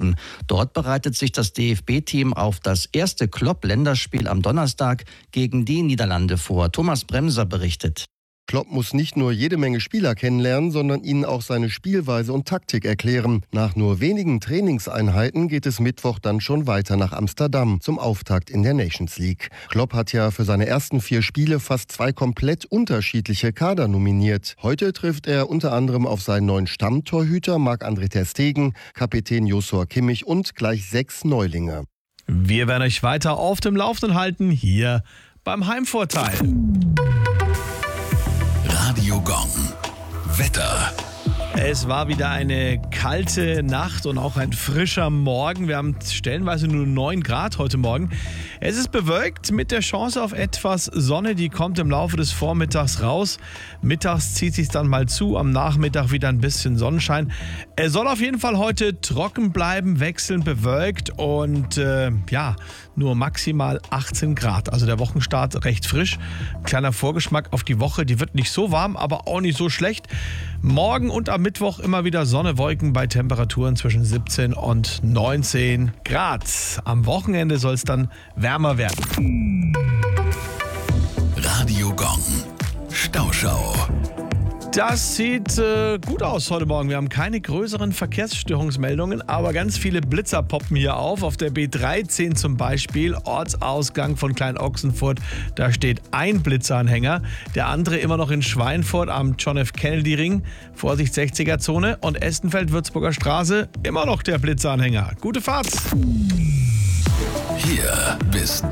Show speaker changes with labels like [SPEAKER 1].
[SPEAKER 1] Wochen. Dort bereitet sich das DFB-Team auf das erste Klopp-Länderspiel am Donnerstag gegen die Niederlande vor. Thomas Bremser berichtet.
[SPEAKER 2] Klopp muss nicht nur jede Menge Spieler kennenlernen, sondern ihnen auch seine Spielweise und Taktik erklären. Nach nur wenigen Trainingseinheiten geht es Mittwoch dann schon weiter nach Amsterdam zum Auftakt in der Nations League. Klopp hat ja für seine ersten 4 Spiele fast 2 komplett unterschiedliche Kader nominiert. Heute trifft er unter anderem auf seinen neuen Stammtorhüter Marc-André ter Stegen, Kapitän Joshua Kimmich und gleich 6 Neulinge.
[SPEAKER 3] Wir werden euch weiter auf dem Laufenden halten, hier beim Heimvorteil.
[SPEAKER 4] Radio Gong. Wetter.
[SPEAKER 3] Es war wieder eine kalte Nacht und auch ein frischer Morgen. Wir haben stellenweise nur 9 Grad heute Morgen. Es ist bewölkt mit der Chance auf etwas Sonne. Die kommt im Laufe des Vormittags raus. Mittags zieht sich dann mal zu, am Nachmittag wieder ein bisschen Sonnenschein. Es soll auf jeden Fall heute trocken bleiben, wechselnd bewölkt und nur maximal 18 Grad. Also der Wochenstart recht frisch. Kleiner Vorgeschmack auf die Woche. Die wird nicht so warm, aber auch nicht so schlecht. Morgen und am Mittwoch immer wieder Sonne, Wolken bei Temperaturen zwischen 17 und 19 Grad. Am Wochenende soll es dann wärmer werden.
[SPEAKER 4] Radio Gong. Stauschau.
[SPEAKER 3] Das sieht gut aus heute Morgen. Wir haben keine größeren Verkehrsstörungsmeldungen, aber ganz viele Blitzer poppen hier auf. Auf der B13 zum Beispiel, Ortsausgang von Klein-Ochsenfurt, da steht ein Blitzeranhänger. Der andere immer noch in Schweinfurt am John F. Kennedy Ring. Vorsicht 60er-Zone. Und Estenfeld-Würzburger Straße, immer noch der Blitzeranhänger. Gute Fahrt!
[SPEAKER 4] Hier bist